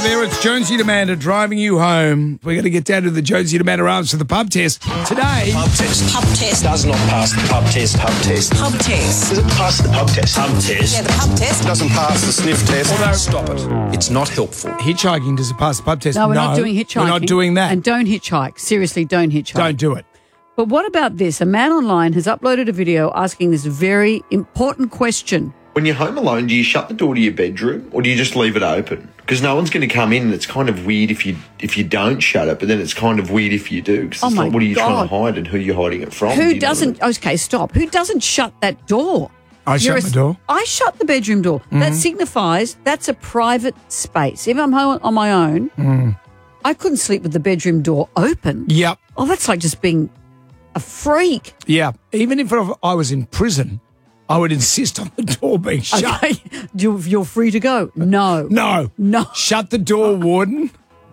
there, it's Jonesy and Amanda driving you home. We're going to get down to the Jonesy and Amanda answer the pub test today. Pub test. Pub test. Does not pass the pub test. Pub test. Pub test. Does it pass the pub test? Pub test. Yeah, the pub test. Doesn't pass the sniff test. Although- Stop it. It's not helpful. Hitchhiking, does it pass the pub test? No, we're not doing hitchhiking. We're not doing that. And don't hitchhike. Seriously, don't hitchhike. Don't do it. But what about this? A man online has uploaded a video asking this very important question. When you're home alone, do you shut the door to your bedroom or do you just leave it open? Because no one's going to come in, and it's kind of weird if you don't shut it, but then it's kind of weird if you do. Because Oh my what are you trying God. to hide and who you're hiding it from? Who do you know doesn't? what I mean? Okay, stop. Who doesn't shut that door? I shut my door. I shut the bedroom door. That signifies that's a private space. If I'm home on my own, I couldn't sleep with the bedroom door open. Yep. Oh, that's like just being a freak. Yeah. Even if I was in prison, I would insist on the door being shut. Okay, you're free to go. No. No. No. Shut the door, warden.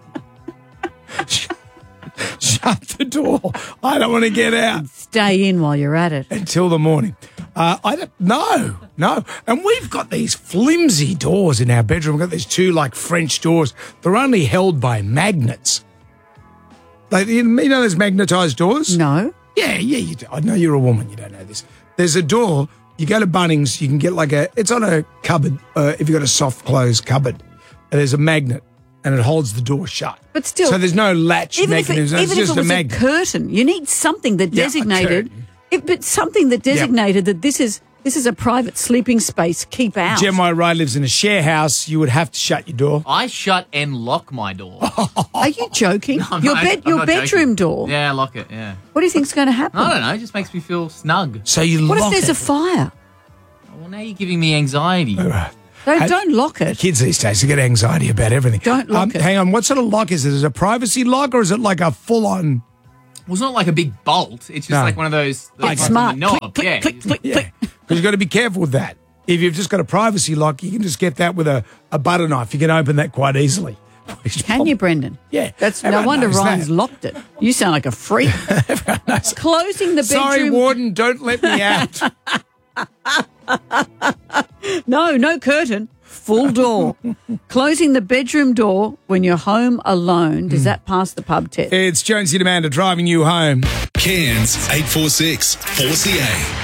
Shut the door. I don't want to get out Stay in while you're at it. until the morning. No. And we've got these flimsy doors in our bedroom. We've got these two like French doors. They're only held by magnets. Like, you know those magnetized doors? No. Yeah, you do. I know you're a woman. You don't know this. There's a door. You go to Bunnings. You can get it's on a cupboard. If you've got a soft close cupboard, and there's a magnet, and it holds the door shut. But still, so there's no latch mechanism. It's even just if it was a magnet. curtain, you need something that Yeah, a designated. curtain. But something that designated that this is a private sleeping space. Keep out. Jem Wright lives in a share house. You would have to shut your door. I shut and lock my door. Are you joking? I'm your not bedroom joking. door. Yeah, I lock it, yeah. What do you think's going to happen? I don't know, it just makes me feel snug. So you What if lock there's it. a fire? Well, now you're giving me anxiety. Don't lock it. Kids these days, they get anxiety about everything. Don't lock it. Hang on, what sort of lock is it? Is it a privacy lock or is it like a full-on? Well, it's not like a big bolt. It's just No. like one of those... It's like smart. on the knob. Click, click, yeah. click, click, Yeah, click. because you've got to be careful with that. If you've just got a privacy lock, you can just get that with a butter knife. You can open that quite easily. Can you, Brendan? Yeah. That's no Everyone wonder knows Ryan's that. locked it. You sound like a freak. Closing the bedroom. Sorry, warden, don't let me out. No curtain. Full door. Closing the bedroom door when you're home alone. Does that pass the pub test? It's Jonesy and Amanda driving you home. Cairns 846 4CA.